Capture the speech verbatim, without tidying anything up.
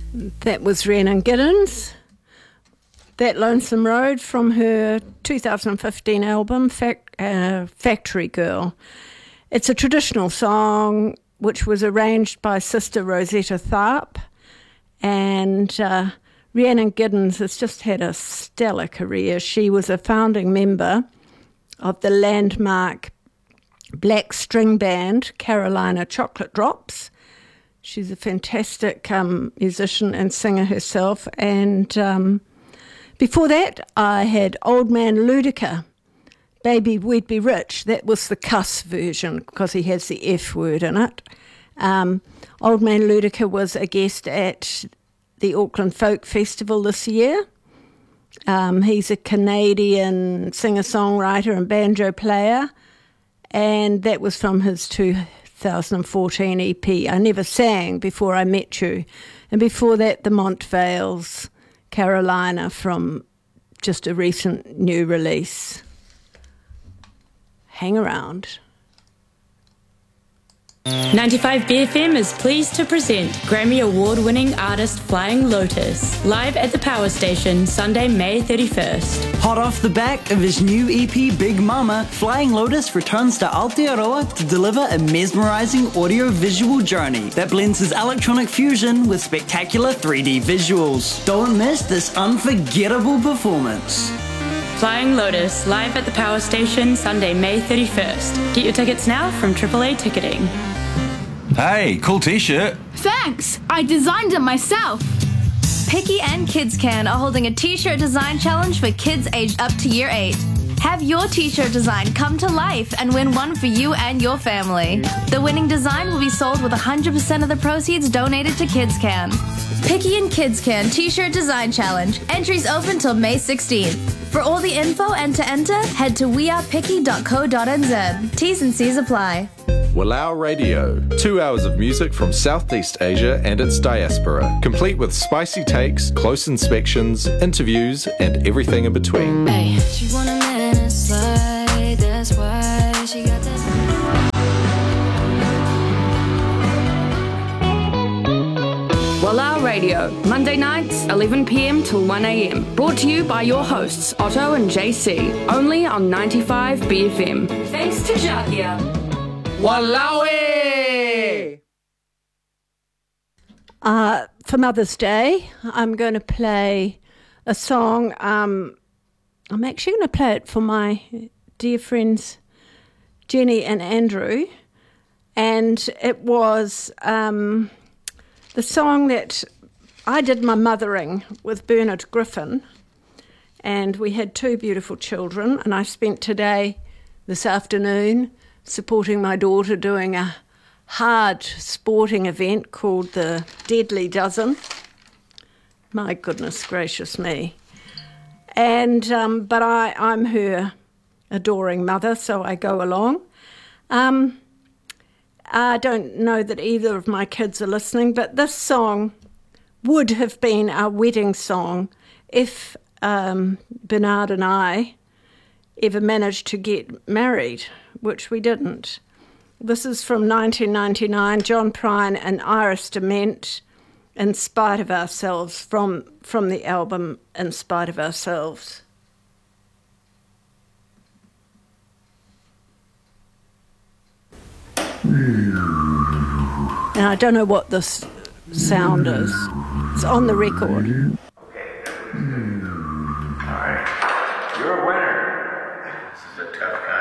That was Rhiannon Giddens. That Lonesome Road from her two thousand fifteen album, Fac- uh, Factory Girl. It's a traditional song which was arranged by Sister Rosetta Tharpe, and uh, Rhiannon Giddens has just had a stellar career. She was a founding member of the landmark black string band Carolina Chocolate Drops. She's a fantastic um, musician and singer herself. And um, before that, I had Old Man Ludica, Baby We'd Be Rich. That was the cuss version because he has the F word in it. Um, Old Man Ludica was a guest at the Auckland Folk Festival this year. Um, he's a Canadian singer-songwriter and banjo player, and that was from his two thousand fourteen E P, I Never Sang Before I Met You. And before that, the Montvales, Carolina, from just a recent new release. Hang around. ninety-five B F M is pleased to present Grammy Award-winning artist Flying Lotus, live at the Power Station, Sunday, May thirty-first. Hot off the back of his new E P, Big Mama, Flying Lotus returns to Aotearoa to deliver a mesmerising audio-visual journey that blends his electronic fusion with spectacular three D visuals. Don't miss this unforgettable performance. Flying Lotus, live at the Power Station, Sunday, May thirty-first. Get your tickets now from triple A Ticketing. Hey, cool t-shirt. Thanks, I designed it myself. Picky and Kids Can are holding a t-shirt design challenge for kids aged up to year eight. Have your t-shirt design come to life and win one for you and your family. The winning design will be sold with one hundred percent of the proceeds donated to Kids Can. Picky and Kids Can t-shirt design challenge. Entries open till May sixteenth. For all the info and to enter, head to we are picky dot co dot n z. T's and C's apply. Walau Radio. Two hours of music from Southeast Asia and its diaspora, complete with spicy takes, close inspections, interviews, and everything in between. Hey. She want a man inside, that's why she got that. Walau Radio, Monday nights, eleven p.m. till one a.m. Brought to you by your hosts, Otto and J C, only on ninety-five B F M. Thanks to Jakia. Walawi! Uh, for Mother's Day, I'm going to play a song. Um, I'm actually going to play it for my dear friends Jenny and Andrew. And it was um, the song that I did my mothering with Bernard Griffin. And we had two beautiful children. And I spent today, this afternoon, supporting my daughter doing a hard sporting event called the Deadly Dozen. My goodness gracious me. And um, but I, I'm her adoring mother, so I go along. Um, I don't know that either of my kids are listening, but this song would have been our wedding song if um, Bernard and I ever managed to get married, which we didn't. This is from nineteen ninety-nine, John Prine and Iris DeMent, In Spite of Ourselves, from, from the album In Spite of Ourselves. And I don't know what this sound is. It's on the record. Okay. All right. You're a winner. This is a tough guy.